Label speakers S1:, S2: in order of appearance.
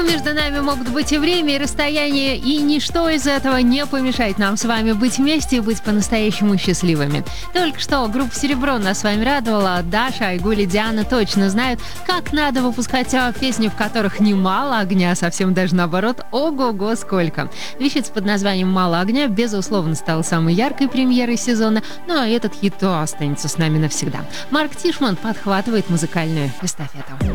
S1: между нами могут быть и время, и расстояние, и ничто из этого не помешает нам с вами быть вместе и быть по-настоящему счастливыми. Только что группа «Серебро» нас с вами радовала. Даша, Айгуль и Диана точно знают, как надо выпускать песни, в которых немало огня, совсем даже наоборот, ого-го сколько. Вещица под названием «Мало огня» безусловно стала самой яркой премьерой сезона, но этот хит останется с нами навсегда. Марк Тишман подхватывает музыкальную эстафету.